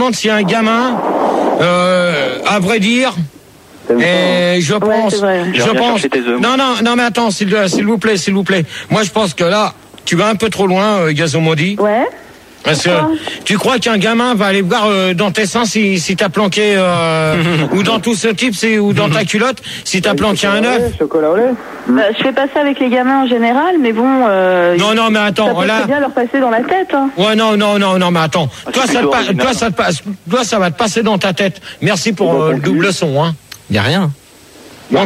si un gamin, à vrai dire, et je pense, non, mais attends, s'il vous plaît. Moi, je pense que là, tu vas un peu trop loin, Gazomodi. Ouais. Parce que tu crois qu'un gamin va aller voir dans tes seins si t'as planqué ou dans tout ce type ou dans ta culotte si t'as planqué un œuf. Chocolat au lait. Je fais pas ça avec les gamins en général, mais bon. Non, mais attends, ça peut là. très bien leur passer dans la tête. Hein. Ouais, non, mais attends. Toi, ça va te passer dans ta tête. Merci pour le double son, hein. Y a rien. Donc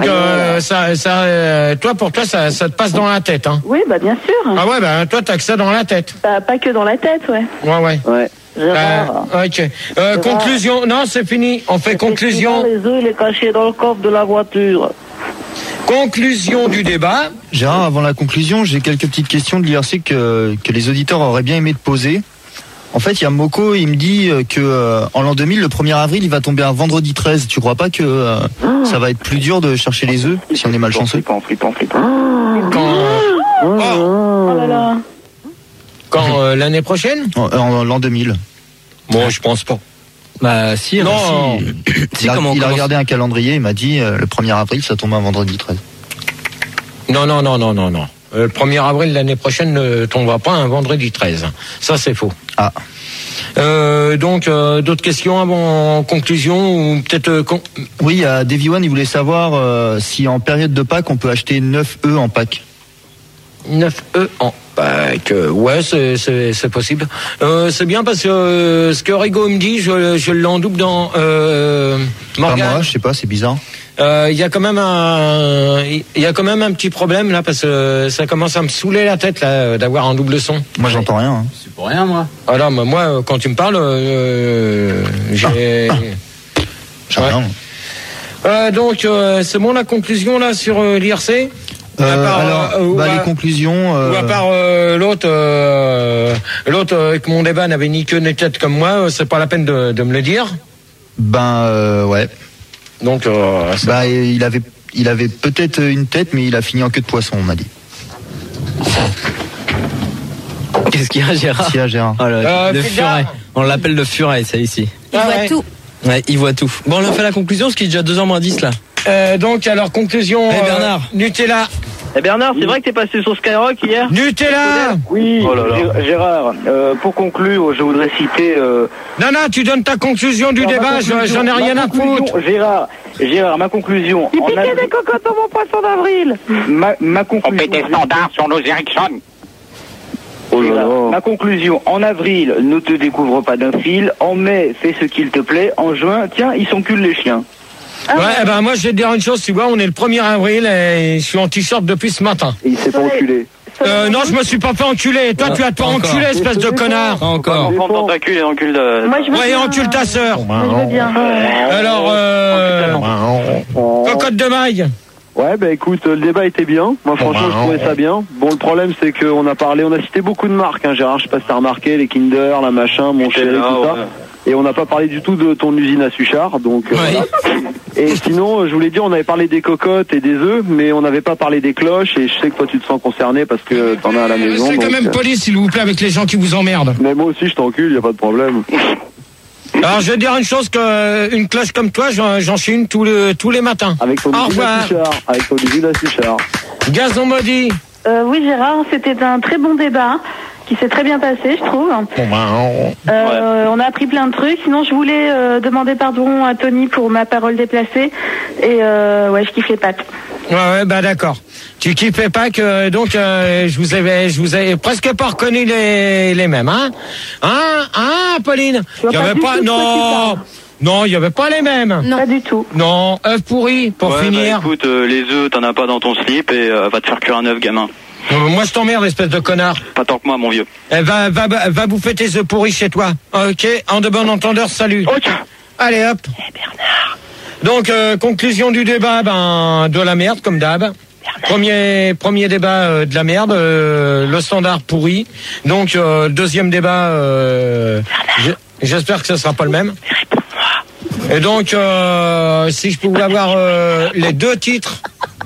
pour toi ça te passe dans la tête, hein. Oui, bah bien sûr. Ah ouais, bah toi t'as que ça dans la tête. Bah, pas que dans la tête, ouais. Ouais. Ok. Conclusion. Non, c'est fini. On fait conclusion. Les œufs, il est caché dans le coffre de la voiture. Conclusion du débat. Gérard, avant la conclusion, j'ai quelques petites questions de l'IRC que les auditeurs auraient bien aimé te poser. En fait, il y a Moko, il me dit que en l'an 2000, le 1er avril, il va tomber un vendredi 13. Tu crois pas que ça va être plus dur de chercher les œufs si on est malchanceux? Quand l'année prochaine? En l'an 2000. Bon, je pense pas. Bah si, non. Il a regardé un calendrier, il m'a dit le 1er avril, ça tombe un vendredi 13. Non. Le 1er avril l'année prochaine ne tombera pas un vendredi 13. Ça, c'est faux. Ah. Donc, d'autres questions avant conclusion ou peut-être... Oui, à Davy One, il voulait savoir si en période de Pâques, on peut acheter 9 œufs en Pâques. 9 œufs en Pâques, ouais, c'est possible. C'est bien parce que ce que Rigo me dit, je l'endouble dans Morgane. Pas moi, je sais pas, c'est bizarre. Il y a quand même un petit problème là parce que ça commence à me saouler la tête là d'avoir un double son. Moi j'entends rien. Hein. C'est pour rien moi. Alors moi quand tu me parles j'ai rien. Donc c'est bon la conclusion là sur l'IRC. Les conclusions. Ou à part l'autre avec mon débat n'avait ni queue ni tête comme moi, c'est pas la peine de me le dire. Ouais. Donc, il avait peut-être une tête, mais il a fini en queue de poisson, on m'a dit. Qu'est-ce qu'il y a, Gérard? Gérard. Oh là, le furet. On l'appelle le furet, ça ici. Il voit tout. Ouais, il voit tout. Bon, on a fait la conclusion, ce qui est déjà 2h moins 10 là. Donc, alors, conclusion. Bernard. Nutella. Bernard, c'est vrai que t'es passé sur Skyrock hier? Nutella. Oui, Gérard, pour conclure, je voudrais citer... Non, tu donnes ta conclusion du débat, j'en ai rien à foutre. Gérard, ma conclusion... Il piquait des cocottes dans mon poisson d'avril. Ma conclusion... On met des standards sur nos Ericsson. Ma conclusion, en avril, ne te découvre pas d'un fil. En mai, fais ce qu'il te plaît. En juin, tiens, ils s'enculent les chiens. Ouais, moi je vais te dire une chose, tu vois, on est le 1er avril et je suis en t-shirt depuis ce matin. Et il s'est pas enculé. Non, je me suis pas fait enculer. Toi, tu as pas enculé, espèce de connard. Encore. Enfant dans ta cul et encule de... Moi, je veux bien. Encule ta sœur. Moi, je veux bien. Alors, cocotte de maille. Ouais, écoute, le débat était bien. Moi, franchement, je trouvais ça bien. Bon, le problème, c'est qu'on a cité beaucoup de marques, hein, Gérard. Je sais pas si t'as remarqué, les Kinder, la machin, mon chéri, tout ça. Et on n'a pas parlé du tout de ton usine à Suchard, donc voilà. Et sinon, je voulais dire, on avait parlé des cocottes et des œufs, mais on n'avait pas parlé des cloches, et je sais que toi tu te sens concerné parce que t'en as à la maison. C'est quand même poli, s'il vous plaît, avec les gens qui vous emmerdent. Mais moi aussi je t'encule, y a pas de problème. Alors je vais dire une chose, qu'une cloche comme toi, j'en suis une tous les matins. Avec ton usine à Suchard. Gazon Maudit. Oui Gérard, c'était un très bon débat qui s'est très bien passé, je trouve. On a appris plein de trucs. Sinon, je voulais demander pardon à Tony pour ma parole déplacée. Et je kiffe les pâtes. Ouais, d'accord. Tu kiffes Pâques, donc je vous avais presque pas reconnu les mêmes, hein, Pauline. Il y avait pas, non, il y avait pas les mêmes. Non, pas du tout. Non, œuf pourri pour finir. Écoute, les œufs, t'en as pas dans ton slip et va te faire cuire un œuf, gamin. Moi je t'emmerde, espèce de connard. Pas tant que moi, mon vieux. Va bouffer tes œufs pourris chez toi. Ok, en de bon entendeur, salut. Ok. Allez hop. Bernard. Donc conclusion du débat, de la merde comme d'hab. Premier débat de la merde, le standard pourri. Donc deuxième débat, j'espère que ce sera pas le même. Et donc si je pouvais avoir les deux titres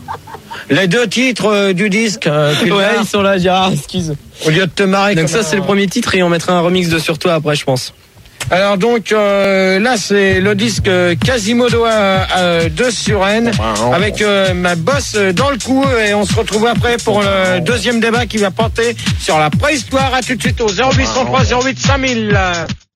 du disque. Ils sont là, Gérard, excuse. Au lieu de te marrer. Donc ça, c'est le premier titre et on mettra un remix de Sur toi après, je pense. Alors donc là c'est le disque Quasimodo de Suresnes avec ma bosse dans le cou, et on se retrouve après pour le deuxième débat qui va porter sur la préhistoire. À tout de suite au 0803 08 5000.